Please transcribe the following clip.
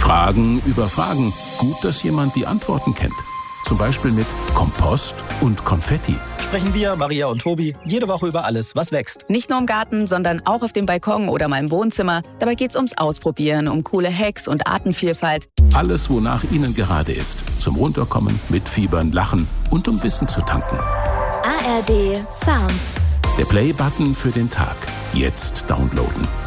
Fragen über Fragen. Gut, dass jemand die Antworten kennt. Zum Beispiel mit Kompost und Konfetti. Sprechen wir, Maria und Tobi, jede Woche über alles, was wächst. Nicht nur im Garten, sondern auch auf dem Balkon oder mal im Wohnzimmer. Dabei geht's ums Ausprobieren, um coole Hacks und Artenvielfalt. Alles, wonach Ihnen gerade ist. Zum Runterkommen, mitfiebern, lachen und um Wissen zu tanken. ARD Sounds. Der Play-Button für den Tag. Jetzt downloaden.